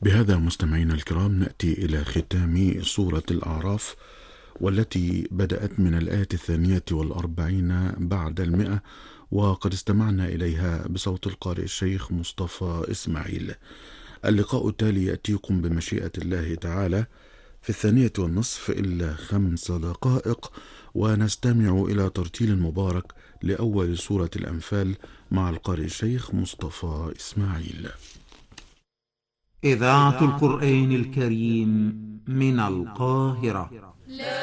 بهذا مستمعينا الكرام نأتي إلى ختام سورة الأعراف، والتي بدأت من الآية 42 بعد 100، وقد استمعنا إليها بصوت القارئ الشيخ مصطفى إسماعيل. اللقاء التالي يأتيكم بمشيئة الله تعالى في 2:30 إلا 5 دقائق، ونستمع إلى ترتيل مبارك لأول سورة الأنفال مع القارئ الشيخ مصطفى إسماعيل. إذاعة القرآن الكريم من القاهرة.